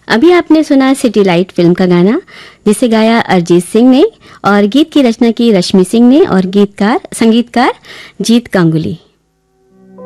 अभी आपने सुना सिटी लाइट फिल्म का गाना, जिसे गाया अरिजीत सिंह ने और गीत की रचना की रश्मि सिंह ने और संगीतकार जीत गांगुली।